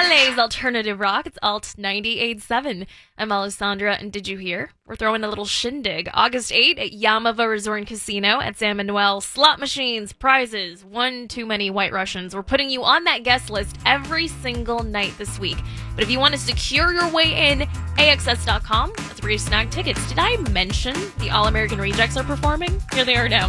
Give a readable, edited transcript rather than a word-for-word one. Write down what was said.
LA's alternative rock. It's Alt 98.7. I'm Alessandra, and did you hear? We're throwing a little shindig. August 8 at Yamava Resort and Casino at San Manuel. Slot machines, prizes, one too many White Russians. We're putting you on that guest list every single night this week. But if you want to secure your way in, AXS.com. That's where you snag tickets. Did I mention the All-American Rejects are performing? Here they are now.